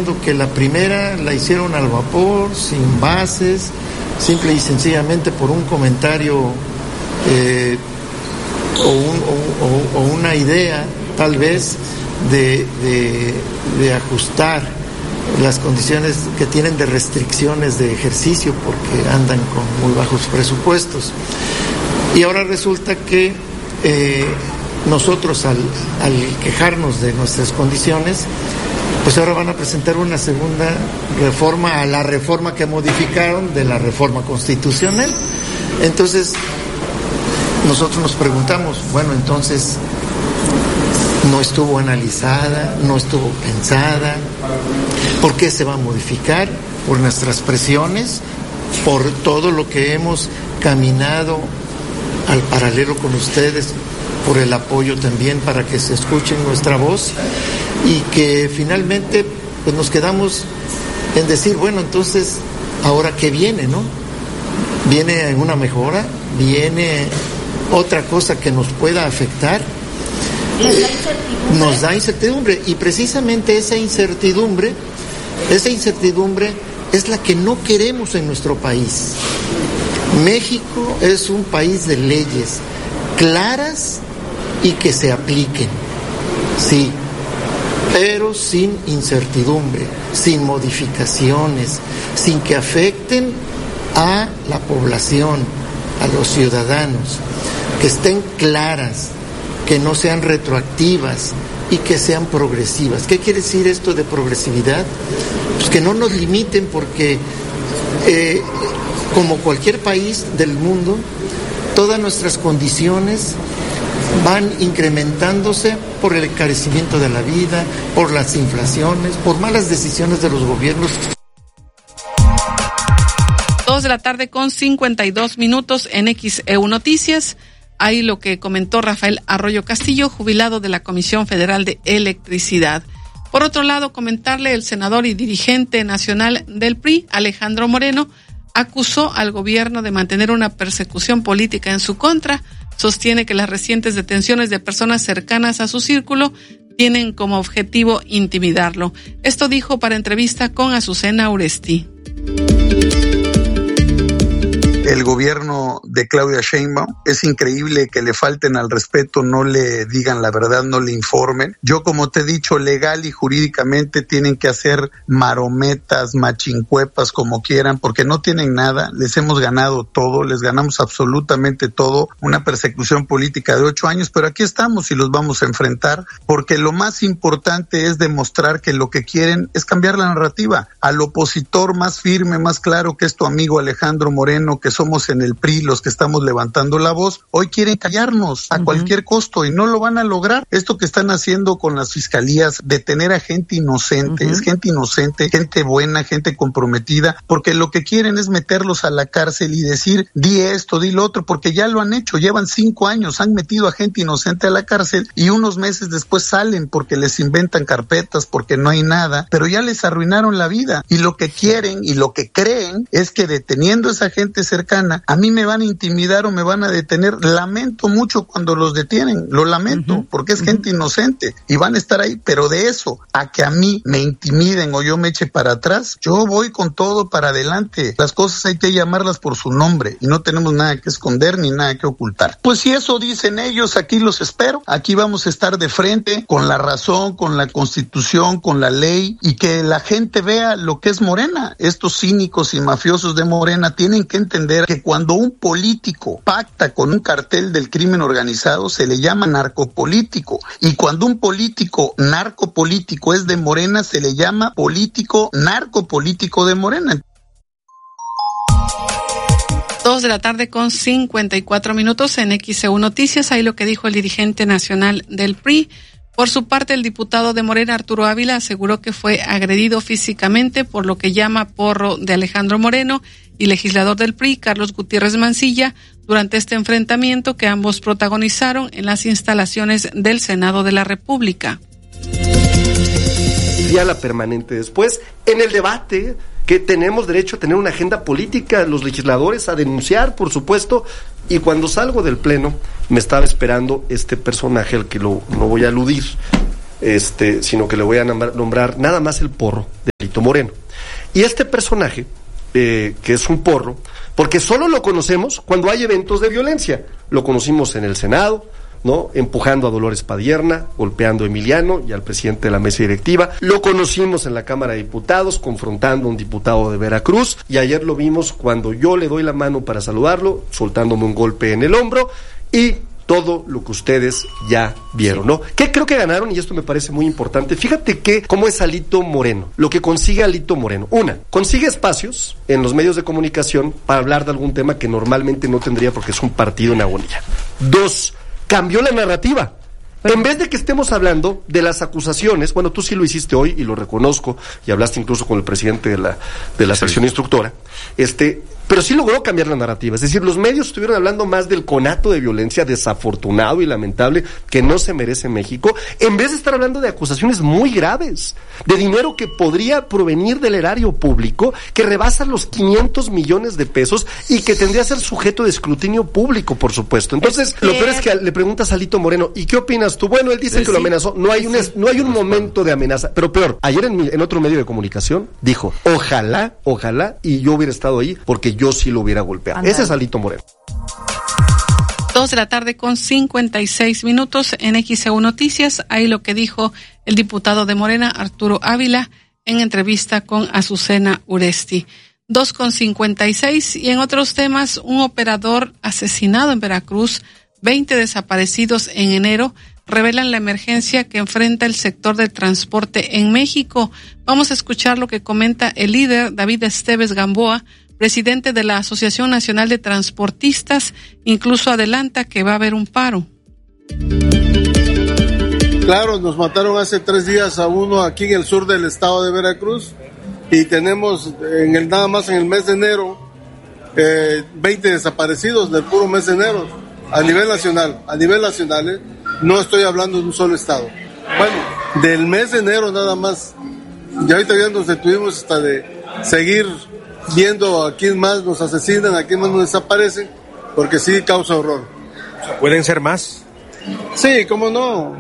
que la primera la hicieron al vapor, sin bases, simple y sencillamente por un comentario o una idea tal vez de ajustar las condiciones que tienen de restricciones de ejercicio porque andan con muy bajos presupuestos. Y ahora resulta que nosotros al quejarnos de nuestras condiciones, pues ahora van a presentar una segunda reforma a la reforma que modificaron de la reforma constitucional. Entonces nosotros nos preguntamos, bueno, entonces no estuvo analizada, no estuvo pensada. ¿Por qué se va a modificar? Por nuestras presiones, por todo lo que hemos caminado al paralelo con ustedes, por el apoyo también para que se escuche nuestra voz y que finalmente pues nos quedamos en decir, bueno, entonces, ¿ahora qué viene, no? ¿Viene una mejora? ¿Viene otra cosa que nos pueda afectar? Nos da incertidumbre y precisamente esa incertidumbre es la que no queremos en nuestro país. México es un país de leyes claras y que se apliquen, sí, pero sin incertidumbre, sin modificaciones, sin que afecten a la población, a los ciudadanos, que estén claras, que no sean retroactivas y que sean progresivas. ¿Qué quiere decir esto de progresividad? Pues que no nos limiten porque, como cualquier país del mundo, todas nuestras condiciones van incrementándose por el encarecimiento de la vida, por las inflaciones, por malas decisiones de los gobiernos. 2:52 p.m. en XEU Noticias. Ahí lo que comentó Rafael Arroyo Castillo, jubilado de la Comisión Federal de Electricidad. Por otro lado, comentarle, el senador y dirigente nacional del PRI, Alejandro Moreno, acusó al gobierno de mantener una persecución política en su contra. Sostiene que las recientes detenciones de personas cercanas a su círculo tienen como objetivo intimidarlo. Esto dijo para entrevista con Azucena Uresti. El gobierno de Claudia Sheinbaum, es increíble que le falten al respeto, no le digan la verdad, no le informen. Yo, como te he dicho, legal y jurídicamente tienen que hacer marometas, machincuepas, como quieran, porque no tienen nada. Les hemos ganado todo, les ganamos absolutamente todo. Una persecución política de 8 años, pero aquí estamos y los vamos a enfrentar, porque lo más importante es demostrar que lo que quieren es cambiar la narrativa. Al opositor más firme, más claro, que es tu amigo Alejandro Moreno, que somos en el PRI los que estamos levantando la voz, hoy quieren callarnos a cualquier costo y no lo van a lograr. Esto que están haciendo con las fiscalías, detener a gente inocente, es gente inocente, gente buena, gente comprometida, porque lo que quieren es meterlos a la cárcel y decir, di esto, di lo otro, porque ya lo han hecho, llevan 5 años, han metido a gente inocente a la cárcel y unos meses después salen porque les inventan carpetas, porque no hay nada, pero ya les arruinaron la vida y lo que quieren y lo que creen es que deteniendo a esa gente cercana, a mí me van a intimidar o me van a detener. Lamento mucho cuando los detienen, lo lamento, porque es gente inocente y van a estar ahí, pero de eso a que a mí me intimiden o yo me eche para atrás, yo voy con todo para adelante. Las cosas hay que llamarlas por su nombre y no tenemos nada que esconder ni nada que ocultar. Pues si eso dicen ellos, aquí los espero, aquí vamos a estar de frente con la razón, con la Constitución, con la ley y que la gente vea lo que es Morena. Estos cínicos y mafiosos de Morena tienen que entender que cuando un político pacta con un cartel del crimen organizado se le llama narcopolítico, y cuando un político narcopolítico es de Morena se le llama político narcopolítico de Morena. 2:54 p.m. en XEU Noticias. Ahí lo que dijo el dirigente nacional del PRI. Por su parte, el diputado de Morena, Arturo Ávila, aseguró que fue agredido físicamente por lo que llama porro de Alejandro Moreno y legislador del PRI, Carlos Gutiérrez Mancilla, durante este enfrentamiento que ambos protagonizaron en las instalaciones del Senado de la República. Y a la permanente después, en el debate, que tenemos derecho a tener una agenda política, los legisladores a denunciar, por supuesto, y cuando salgo del pleno, me estaba esperando este personaje al que no voy a aludir, sino que le voy a nombrar nada más el porro de Alito Moreno. Y este personaje, que es un porro, porque solo lo conocemos cuando hay eventos de violencia. Lo conocimos en el Senado, ¿no? Empujando a Dolores Padierna, golpeando a Emiliano y al presidente de la mesa directiva. Lo conocimos en la Cámara de Diputados, confrontando a un diputado de Veracruz, y ayer lo vimos cuando yo le doy la mano para saludarlo, soltándome un golpe en el hombro, y todo lo que ustedes ya vieron, ¿no? ¿Qué creo que ganaron? Y esto me parece muy importante. Fíjate cómo es Alito Moreno, lo que consigue Alito Moreno. Una, consigue espacios en los medios de comunicación para hablar de algún tema que normalmente no tendría porque es un partido en agonía. Dos, cambió la narrativa. En vez de que estemos hablando de las acusaciones, bueno, tú sí lo hiciste hoy y lo reconozco, y hablaste incluso con el presidente de la sección instructora, pero sí logró cambiar la narrativa. Es decir, los medios estuvieron hablando más del conato de violencia desafortunado y lamentable que no se merece México, en vez de estar hablando de acusaciones muy graves, de dinero que podría provenir del erario público, que rebasa los 500 millones de pesos y que tendría que ser sujeto de escrutinio público, por supuesto. Entonces, lo peor es que le preguntas a Alito Moreno, ¿y qué opinas tú? Bueno, él dice que lo amenazó. No hay un momento de amenaza. Pero peor, ayer en otro medio de comunicación dijo, ojalá, y yo hubiera estado ahí, porque yo sí lo hubiera golpeado. Andale. Ese es Alito Moreno. 2:56 p.m. en XEU Noticias. Ahí lo que dijo el diputado de Morena, Arturo Ávila, en entrevista con Azucena Uresti. 2:56 y en otros temas, un operador asesinado en Veracruz, 20 desaparecidos en enero, revelan la emergencia que enfrenta el sector del transporte en México. Vamos a escuchar lo que comenta el líder David Esteves Gamboa, presidente de la Asociación Nacional de Transportistas. Incluso adelanta que va a haber un paro. Claro, nos mataron hace 3 días a uno aquí en el sur del estado de Veracruz y tenemos nada más en el mes de enero 20 desaparecidos del puro mes de enero a nivel nacional, no estoy hablando de un solo estado. Bueno, del mes de enero nada más, y ahorita ya nos detuvimos hasta de seguir viendo a quién más nos asesinan, a quién más nos desaparecen, porque sí causa horror. ¿Pueden ser más? Sí, cómo no.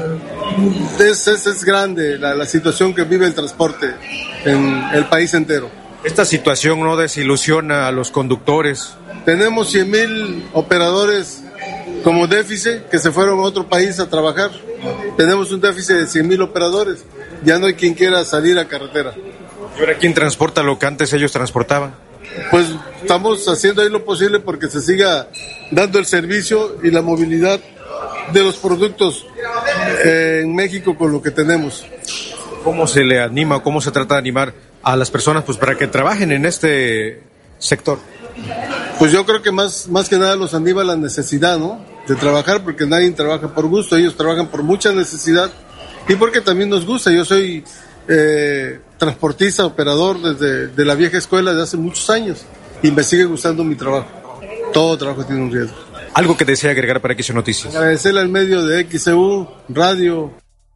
Es grande la situación que vive el transporte en el país entero. ¿Esta situación no desilusiona a los conductores? Tenemos 100,000 operadores como déficit que se fueron a otro país a trabajar. Tenemos un déficit de 100,000 operadores. Ya no hay quien quiera salir a carretera. ¿Y ahora quién transporta lo que antes ellos transportaban? Pues estamos haciendo ahí lo posible porque se siga dando el servicio y la movilidad de los productos en México con lo que tenemos. ¿Cómo se le anima, cómo se trata de animar a las personas pues para que trabajen en este sector? Pues yo creo que más que nada los anima la necesidad, ¿no? De trabajar, porque nadie trabaja por gusto, ellos trabajan por mucha necesidad y porque también nos gusta. Yo soy transportista, operador desde la vieja escuela de hace muchos años y me sigue gustando mi trabajo. Todo trabajo tiene un riesgo. ¿Algo que desea agregar para XEU Noticias? Agradecerle al medio de XEU Radio.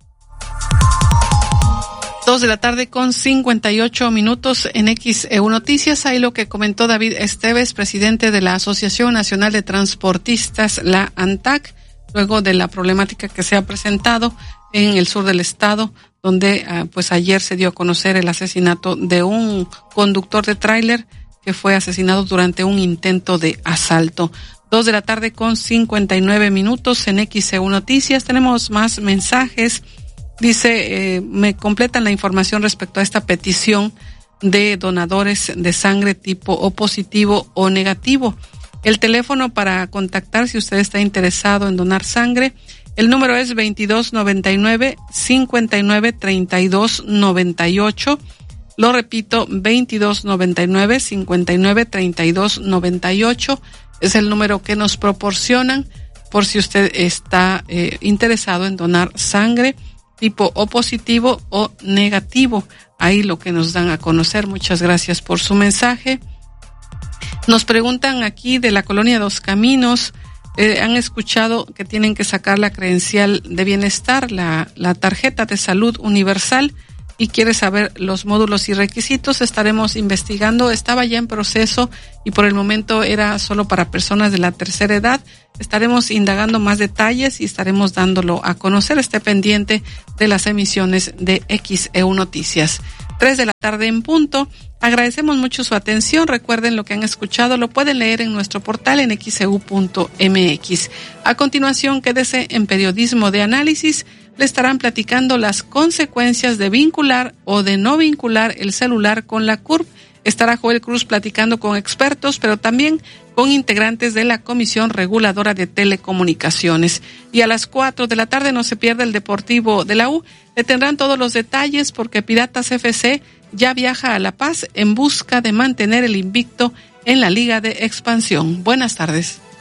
2:58 p.m. en XEU Noticias. Ahí lo que comentó David Esteves, presidente de la Asociación Nacional de Transportistas, la ANTAC, luego de la problemática que se ha presentado en el sur del estado, donde pues ayer se dio a conocer el asesinato de un conductor de tráiler que fue asesinado durante un intento de asalto. 2:59 p.m. en XEU Noticias. Tenemos más mensajes. Dice, me completan la información respecto a esta petición de donadores de sangre tipo O positivo o negativo. El teléfono para contactar si usted está interesado en donar sangre, el número es 2299-593298. Lo repito, 2299-593298. Es el número que nos proporcionan por si usted está interesado en donar sangre tipo O positivo o negativo. Ahí lo que nos dan a conocer. Muchas gracias por su mensaje. Nos preguntan aquí de la colonia Dos Caminos, han escuchado que tienen que sacar la credencial de bienestar, la tarjeta de salud universal. y quiere saber los módulos y requisitos, estaremos investigando. Estaba ya en proceso y por el momento era solo para personas de la tercera edad. Estaremos indagando más detalles y estaremos dándolo a conocer. Esté pendiente de las emisiones de XEU Noticias. 3 de la tarde en punto. Agradecemos mucho su atención. Recuerden, lo que han escuchado lo pueden leer en nuestro portal en xeu.mx. A continuación, quédese en Periodismo de Análisis. Le estarán platicando las consecuencias de vincular o de no vincular el celular con la CURP. Estará Joel Cruz platicando con expertos, pero también con integrantes de la Comisión Reguladora de Telecomunicaciones. Y a las 4 de la tarde no se pierda el Deportivo de la U. Le tendrán todos los detalles porque Piratas FC ya viaja a La Paz en busca de mantener el invicto en la Liga de Expansión. Buenas tardes.